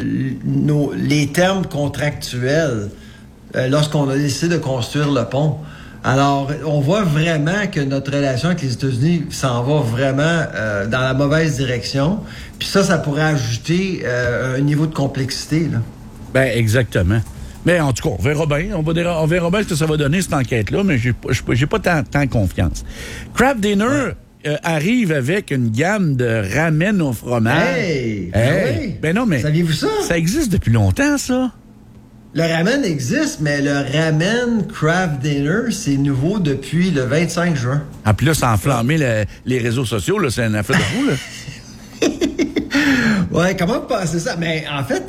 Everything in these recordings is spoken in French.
les termes contractuels lorsqu'on a décidé de construire le pont. Alors, on voit vraiment que notre relation avec les États-Unis s'en va vraiment dans la mauvaise direction. Puis ça pourrait ajouter un niveau de complexité, là. Ben, exactement. Mais en tout cas, on verra bien. On verra bien ce que ça va donner, cette enquête-là, mais j'ai pas tant confiance. Kraft Dinner arrive avec une gamme de ramen au fromage. Hey! Oui. Ben non, mais... Saviez-vous ça? Ça existe depuis longtemps, ça. Le ramen existe, mais le ramen Kraft Dinner, c'est nouveau depuis le 25 juin. Ah, puis là, ça a enflammé les réseaux sociaux, là. C'est une affaire de fou, là. Ouais, comment passer ça? Mais en fait,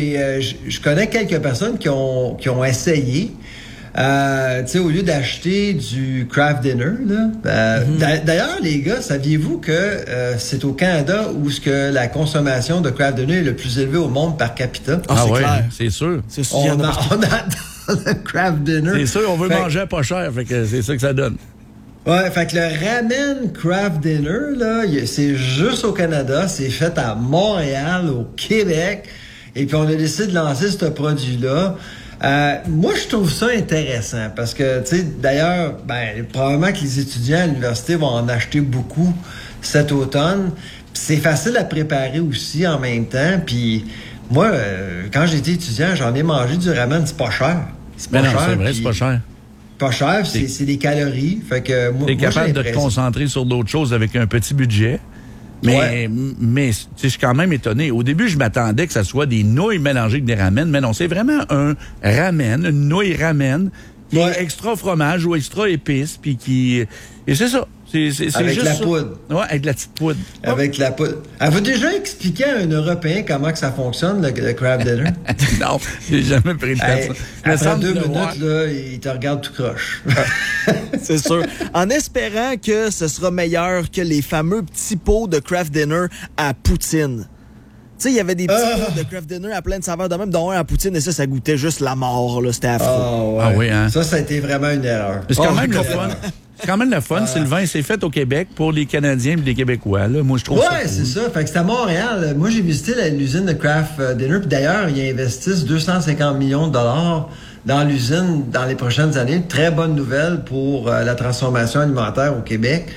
je connais quelques personnes qui ont essayé. Tu sais, au lieu d'acheter du Kraft Dinner, là. D'ailleurs, les gars, saviez-vous que c'est au Canada où ce que la consommation de Kraft Dinner est le plus élevée au monde par capita? Ah c'est ouais, clair. c'est sûr. On adore le Kraft Dinner. C'est sûr, on veut manger pas cher, fait que c'est ça que ça donne. Ouais, fait que le ramen Kraft Dinner, là, c'est juste au Canada, c'est fait à Montréal, au Québec, et puis on a décidé de lancer ce produit-là. Moi, je trouve ça intéressant parce que, tu sais, d'ailleurs, probablement que les étudiants à l'université vont en acheter beaucoup cet automne. Puis c'est facile à préparer aussi en même temps. Puis moi, quand j'étais étudiant, j'en ai mangé du ramen, c'est pas cher. C'est pas cher. C'est vrai, c'est pas cher. Pas cher, c'est des calories. Fait que moi, t'es capable de te concentrer sur d'autres choses avec un petit budget. Mais je suis quand même étonné. Au début, je m'attendais que ça soit des nouilles mélangées avec des ramen, mais non, c'est vraiment un ramen, une nouille ramen, qui est extra fromage ou extra épices, puis qui... Et c'est ça. C'est avec juste la ça. poudre. Ouais, avec de la petite poudre. Avec la poudre. Avez-vous déjà expliqué à un Européen comment que ça fonctionne, le Kraft Dinner? Non, j'ai jamais pris le temps. Après 2 minutes, là, il te regarde tout croche. C'est sûr. En espérant que ce sera meilleur que les fameux petits pots de Kraft Dinner à poutine. Tu sais, il y avait des petits pots de Kraft Dinner à plein de saveurs de même, dont un à poutine, et ça goûtait juste la mort, là. C'était affreux. Oh, ouais. Ah oui, hein? Ça a été vraiment une erreur. C'est quand même le fun. C'est quand même le fun. Sylvain, c'est fait au Québec pour les Canadiens et les Québécois. Là. Moi, je trouve ça cool. C'est ça. Fait que c'est à Montréal. Moi, j'ai visité l'usine de Kraft Dinner. Puis d'ailleurs, ils investissent 250 millions de dollars dans l'usine dans les prochaines années. Très bonne nouvelle pour la transformation alimentaire au Québec.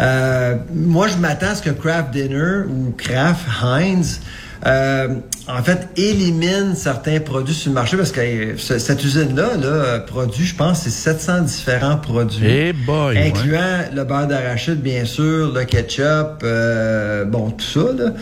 Moi, je m'attends à ce que Kraft Dinner ou Kraft Heinz en fait, élimine certains produits sur le marché parce que cette usine-là produit, je pense, c'est 700 différents produits. Hey boy, incluant le beurre d'arachide, bien sûr, le ketchup, tout ça, là.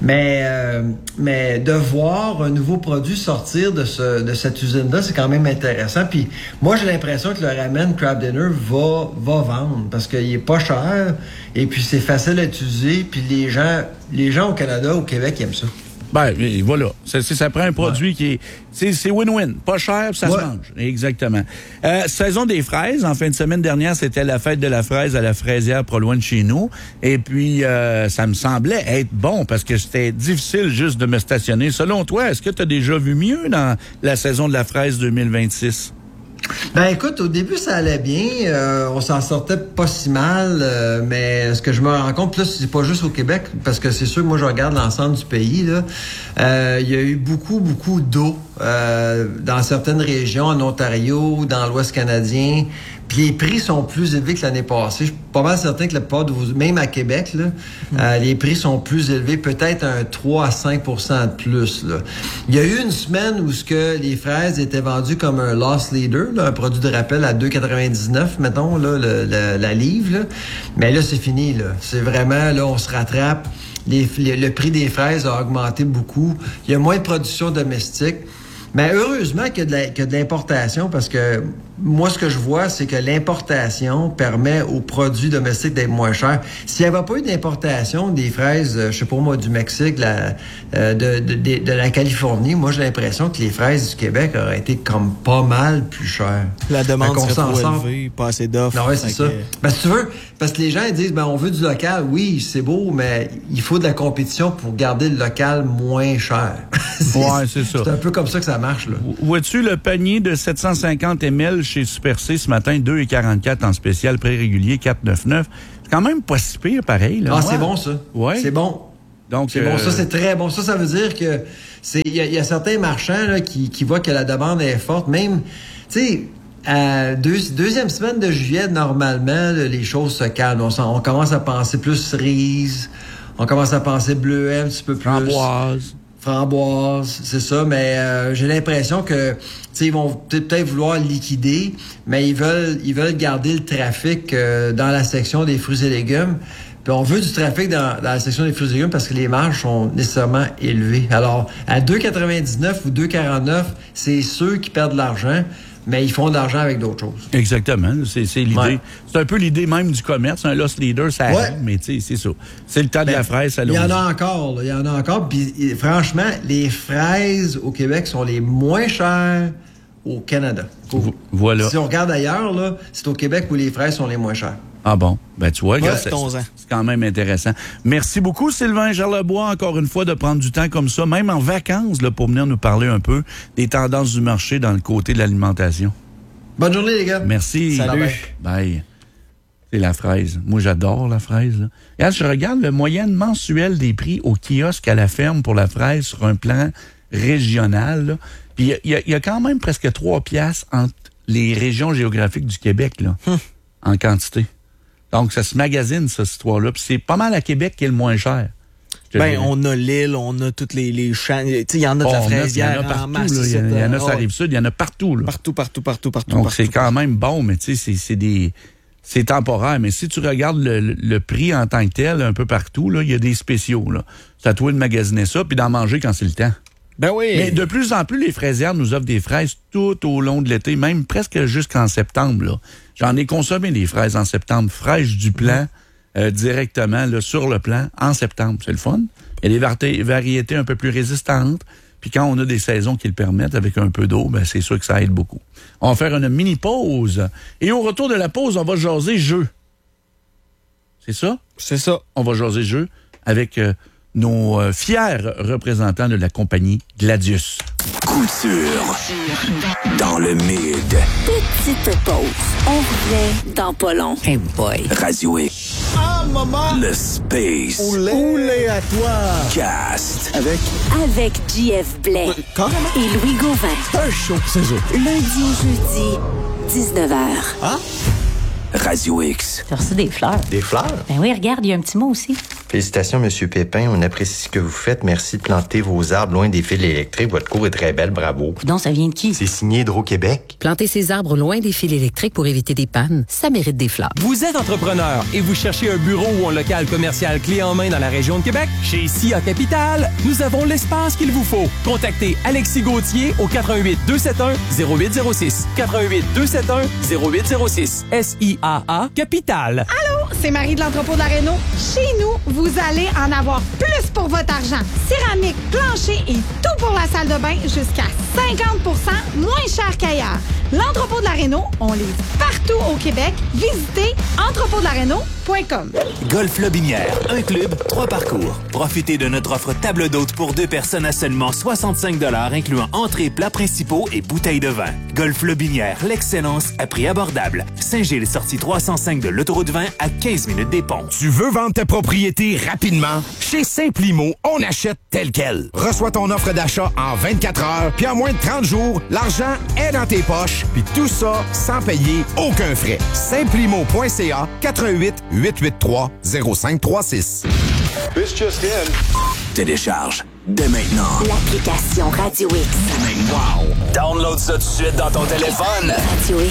Mais de voir un nouveau produit sortir de cette usine-là, c'est quand même intéressant. Puis moi, j'ai l'impression que le ramen Kraft Dinner va vendre parce qu'il est pas cher et puis c'est facile à utiliser. Puis les gens au Canada, au Québec, ils aiment ça. Ben, voilà. Ça prend un produit qui est... C'est win-win. Pas cher, puis ça se mange. Exactement. Saison des fraises. En fin de semaine dernière, c'était la fête de la fraise à la fraisière pas loin de chez nous. Et puis, ça me semblait être bon parce que c'était difficile juste de me stationner. Selon toi, est-ce que tu as déjà vu mieux dans la saison de la fraise 2026? Ben écoute, au début ça allait bien, on s'en sortait pas si mal, mais ce que je me rends compte, là, c'est pas juste au Québec, parce que c'est sûr que moi je regarde l'ensemble du pays, là, il y a eu beaucoup d'eau dans certaines régions, en Ontario, dans l'Ouest canadien, puis les prix sont plus élevés que l'année passée. Je suis pas mal certain que la plupart de vous, même à Québec, là, les prix sont plus élevés, peut-être un 3 à 5 % de plus. Là. Il y a eu une semaine où ce que les fraises étaient vendues comme un loss leader, là, un produit de rappel à 2,99, mettons, là, la livre. Là. Mais là, c'est fini. Là. C'est vraiment, là, on se rattrape. Le prix des fraises a augmenté beaucoup. Il y a moins de production domestique. Mais heureusement qu'il y a de l'importation parce que moi, ce que je vois, c'est que l'importation permet aux produits domestiques d'être moins chers. S'il n'y avait pas eu d'importation des fraises, je sais pas moi, du Mexique, de la Californie, moi, j'ai l'impression que les fraises du Québec auraient été comme pas mal plus chères. La demande serait trop élevée, pas assez d'offres. Non, ouais, c'est ça. Ben, si tu veux, parce que les gens ils disent, on veut du local. Oui, c'est beau, mais il faut de la compétition pour garder le local moins cher. C'est ça. C'est un peu comme ça que ça marche, là. Vois-tu le panier de 750 ml chez Super C ce matin, 2,44 en spécial, prix régulier, 4,99. C'est quand même pas si pire, pareil. Là. C'est bon, ça. Ouais. C'est bon. Donc, c'est bon, ça c'est très bon. Ça veut dire que il y a certains marchands là, qui voient que la demande est forte. Même, tu sais, deuxième semaine de juillet, normalement, là, les choses se calment. On commence à penser plus cerise, on commence à penser bleuet un petit peu plus. Framboise, c'est ça. Mais j'ai l'impression que, tu sais, ils vont peut-être vouloir liquider, mais ils veulent garder le trafic dans la section des fruits et légumes. Puis on veut du trafic dans la section des fruits et légumes parce que les marges sont nécessairement élevées. Alors, à 2,99 ou 2,49, c'est ceux qui perdent de l'argent, mais ils font de l'argent avec d'autres choses. Exactement. C'est l'idée. Ouais. C'est un peu l'idée même du commerce. Un loss leader, ça arrive, mais tu sais, c'est ça. C'est le temps de la fraise, ça. Il y en a encore. Il y en a encore. Puis franchement, les fraises au Québec sont les moins chères au Canada. Voilà. Si on regarde ailleurs, là, c'est au Québec où les fraises sont les moins chères. Ah bon? Ben tu vois, c'est quand même intéressant. Merci beaucoup, Sylvain Charlebois, encore une fois, de prendre du temps comme ça, même en vacances, là, pour venir nous parler un peu des tendances du marché dans le côté de l'alimentation. Bonne journée, les gars. Merci. Salut. Bye. C'est la fraise. Moi, j'adore la fraise. Là. Regarde, je regarde le moyenne mensuel des prix au kiosque à la ferme pour la fraise sur un plan régional. Là. Puis il y a quand même presque 3 piastres entre les régions géographiques du Québec là, en quantité. Donc, ça se magasine, cette histoire-là. Puis c'est pas mal à Québec qui est le moins cher. Ben, on a l'île, on a toutes les champs. Tu sais, il y en a de la fraisière en masse. Il y en a sur la Rive-Sud, il y en a partout. Là. Partout. Donc, c'est quand même bon, mais tu sais, c'est temporaire. Mais si tu regardes le prix en tant que tel, un peu partout, là, il y a des spéciaux. Là. C'est à toi de magasiner ça puis d'en manger quand c'est le temps. Ben oui. Mais de plus en plus, les fraisières nous offrent des fraises tout au long de l'été, même presque jusqu'en septembre. Là. J'en ai consommé des fraises en septembre, fraîches du plan, directement là, sur le plan, en septembre. C'est le fun. Il y a des variétés un peu plus résistantes. Puis quand on a des saisons qui le permettent, avec un peu d'eau, ben c'est sûr que ça aide beaucoup. On va faire une mini-pause. Et au retour de la pause, on va jaser jeu. C'est ça? C'est ça. On va jaser jeu avec... nos fiers représentants de la compagnie Gladius. Couture dans le mid. Petite pause. On revient dans pas long. Hey boy. Radio X. Ah, maman! Le Space. Oulé à toi! Cast. Avec JF Blais. Carrément? Et Louis Gauvin. Un show, c'est ça. Lundi au jeudi, 19h. Ah? Radio X. Tu as reçu des fleurs. Des fleurs? Ben oui, regarde, il y a un petit mot aussi. Félicitations, Monsieur Pépin. On apprécie ce que vous faites. Merci de planter vos arbres loin des fils électriques. Votre cour est très belle. Bravo. Donc, ça vient de qui? C'est signé Hydro-Québec. Planter ces arbres loin des fils électriques pour éviter des pannes, ça mérite des fleurs. Vous êtes entrepreneur et vous cherchez un bureau ou un local commercial clé en main dans la région de Québec? Chez SIA Capital, nous avons l'espace qu'il vous faut. Contactez Alexis Gauthier au 88 271 0806. 88 271 0806. SIAA Capital. Allô, c'est Marie de l'entrepôt de la Réno. Chez nous, vous allez en avoir plus pour votre argent. Céramique, plancher et tout pour la salle de bain jusqu'à 50% moins cher qu'ailleurs. L'entrepôt de la Réno, on livre partout au Québec. Visitez entrepôtdelaraino.com. Golf Lobinière, un club, 3 parcours. Profitez de notre offre table d'hôte pour 2 personnes à seulement 65 $, incluant entrées, plats principaux et bouteilles de vin. Golf Lobinière, l'excellence à prix abordable. Saint-Gilles, sortie 305 de l'autoroute 20 à 15 minutes des ponts. Tu veux vendre ta propriété rapidement? Chez Simplimo, on achète tel quel. Reçois ton offre d'achat en 24 heures, puis en moins de 30 jours, l'argent est dans tes poches, puis tout ça sans payer aucun frais. Simplimo.ca 88 883 0536. This just in. Télécharge dès maintenant L'application Radio X. Wow! Download ça tout de suite dans ton téléphone. Radio X.